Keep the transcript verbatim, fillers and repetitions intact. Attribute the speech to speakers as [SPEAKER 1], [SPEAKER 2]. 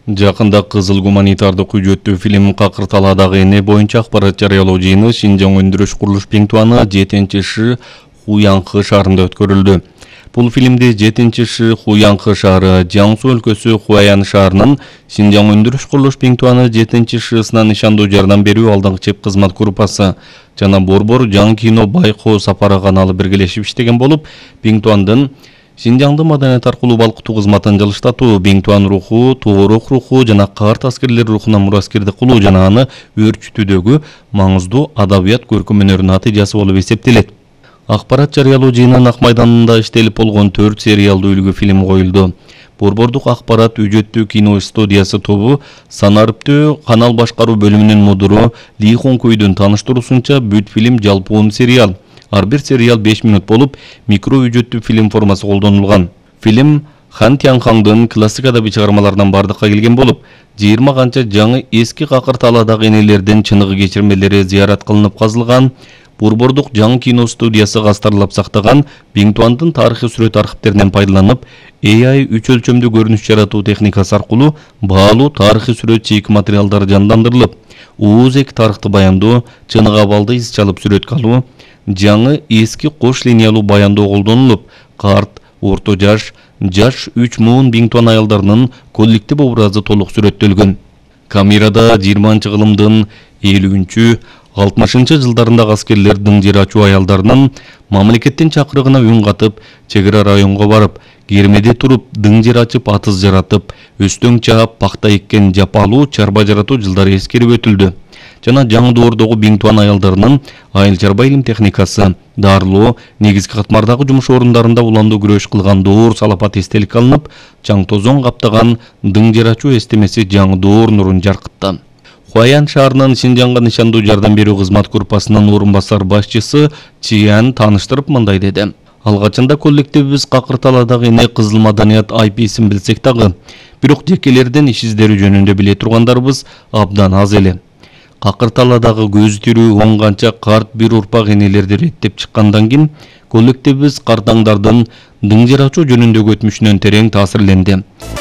[SPEAKER 1] Жакында кызыл гуманитардык үжөттүү фильм Какырталадагы эне боюнча акпарат жарыялоо жыйыны Шинжаң өндүрүш курулуш Пиңтуаны жетинчи Ш Хуянхы шаарында өткөрүлдү. Бул фильмде жетинчи Ш Хуянхы шаары Жаңсу өлкөсү Хуаян шаарынын Шинжаң өндүрүш курулуш Пиңтуаны жетинчи Шсына нишандуу жардам берүү алдыңкы чеп кызмат группасы жана Борбор Жаң кино байкоо сапары каналы биргелешип иштеген болуп, Пиңтуандын Шинжаңды маданият аркылуу балкытуу кызматын жылыштатуу, Пиңтуан руху, Тоорох руху жана карт аскерлер рухуна мураскердик кылуу жана аны өөрчүтүүдөгү маңыздуу адабият көркөм өнөрүнүн натыйжасы болуп эсептелет. Акпарат жарыялоо жыйынынын ак майданында иштелип болгон төрт сериалдуу үлгү фильм коюлду. Борбордук акпарат үжөттүү кино студиясы тобу Санарыптөө канал башкаруу бөлүмүнүн мудуру Ли Хонкуйдун тааныштыруусунча бүт фильм жалпы сериал. Ар бир сериал беш минут болуп, микро үжөттүү фильм формасы колдонулган. Фильм Хан Тянхаңдын классик адабий чыгармаларынан бардыкка келген болуп, жыйырма канча жаңы эски Какырталадагы энелердин чыныгы кечирмелери зыярат кылынып казылган. Борбордук Жаң кино студиясы кастарлап сактаган Пиңтуандын тарыхый сүрөт архивтеринен пайдаланып, A I үч өлчөмдүү көрүнүш жаратуу техникасы аркылуу баалуу тарыхый сүрөт чийик материалдар жандандырылып, узек тарыхты баяндоо, чыныгы абалды из чалып сүрөткө алуу, жаңы эски кош линиялуу баяндоо колдонулуп, карт, орто жаш, жаш үч муун Пиңтуан аялдарынын коллектив образы толук сүрөттөлгөн. Камерада жыйырманчы кылымдын элүүнчү алтымышынчы жылдарындагы аскерлер дың жер ачуу аялдарынын мамлекеттин чакырыгына үн катып, чек ара районго барып, кермеде туруп, дың жер ачып, атыз жаратып, өстөң чаап, пакта эккен, жапалуу, чарба жаратуу жылдары эскерип өтүлдү. Жана жаңы доордогу Пиңтуан аялдарынын айыл чарба илим техникасы, дарылоо, негизги катмардагы жумуш орундарында уламдуу күрөш кылган доор салапат эстелик алынып, чаң тозоң каптаган дың жер ачуу эстемеси жаңы доор нурун жаркытты. Хуаян шаарынын Шинжаңга нишандуу жардам берүү кызмат группасынын орун басар башчысы Чиян тааныштырып мындай деди. Алгачында коллективибиз Какырталадагы эне кызыл маданият I P-син билсек дагы, бирок жекелерден иш издери жөнүндө биле тургандарыбыз абдан аз эле. Какырталадагы көзү тирүү он канча карт бир урпак энелерди реттеп чыккандан кийин коллективибиз картаңдардын дың жер ачуу жөнүндөгү өтмүшүнөн терең таасирленди.